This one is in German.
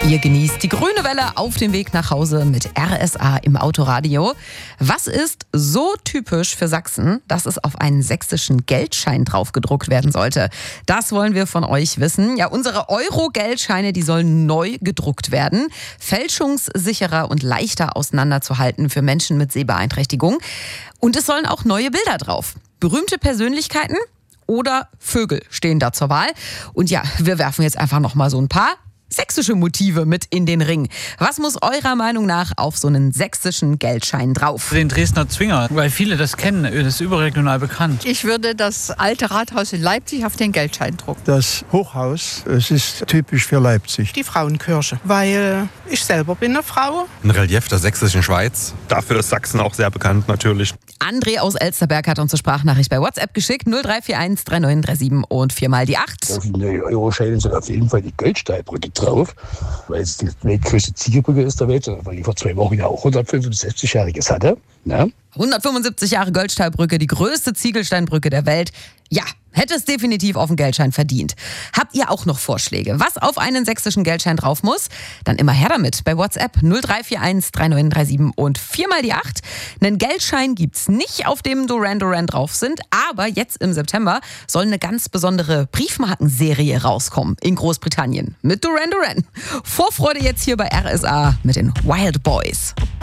Ihr genießt die grüne Welle auf dem Weg nach Hause mit RSA im Autoradio. Was ist so typisch für Sachsen, dass es auf einen sächsischen Geldschein drauf gedruckt werden sollte? Das wollen wir von euch wissen. Ja, unsere Euro-Geldscheine, die sollen neu gedruckt werden. Fälschungssicherer und leichter auseinanderzuhalten für Menschen mit Sehbeeinträchtigung. Und es sollen auch neue Bilder drauf. Berühmte Persönlichkeiten oder Vögel stehen da zur Wahl. Und ja, wir werfen jetzt einfach noch mal so ein paar sächsische Motive mit in den Ring. Was muss eurer Meinung nach auf so einen sächsischen Geldschein drauf? Den Dresdner Zwinger, weil viele das kennen, das ist überregional bekannt. Ich würde das alte Rathaus in Leipzig auf den Geldschein drucken. Das Hochhaus, es ist typisch für Leipzig. Die Frauenkirche, weil ich selber bin eine Frau. Ein Relief der sächsischen Schweiz. Dafür ist Sachsen auch sehr bekannt natürlich. André aus Elsterberg hat uns eine Sprachnachricht bei WhatsApp geschickt. 0341 3937 und 4 mal die 8. Auf den Euroscheinen sind auf jeden Fall die Goldsteinbrücke drauf, weil es die weltgrößte Ziegelbrücke ist der Welt, weil die vor 2 Wochen ja auch 165-Jähriges hatte. Ne? 175 Jahre Goldsteinbrücke, die größte Ziegelsteinbrücke der Welt. Ja, hätte es definitiv auf den Geldschein verdient. Habt ihr auch noch Vorschläge, was auf einen sächsischen Geldschein drauf muss? Dann immer her damit bei WhatsApp 0341 3937 und 4 mal die 8. Einen Geldschein gibt's nicht, auf dem Duran Duran drauf sind, aber jetzt im September soll eine ganz besondere Briefmarkenserie rauskommen in Großbritannien mit Duran Duran. Vorfreude jetzt hier bei RSA mit den Wild Boys.